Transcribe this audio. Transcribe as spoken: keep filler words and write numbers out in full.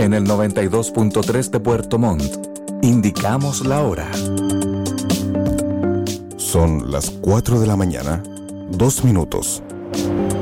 En el noventa y dos punto tres de Puerto Montt, indicamos la hora. Son las cuatro de la mañana, dos minutos.